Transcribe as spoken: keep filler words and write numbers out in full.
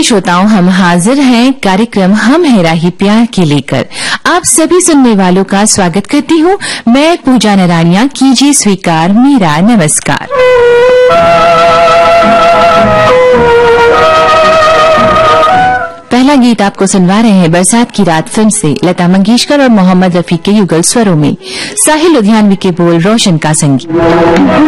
श्रोताओं, हम हाजिर हैं कार्यक्रम हम है राही प्यार के लेकर। आप सभी सुनने वालों का स्वागत करती हूँ मैं पूजा नरानिया। कीजिए स्वीकार मेरा नमस्कार। पहला गीत आपको सुनवा रहे हैं बरसात की रात फिल्म से लता मंगेशकर और मोहम्मद रफी के युगल स्वरों में। साहिल लुधियानवी के बोल, रोशन का संगीत।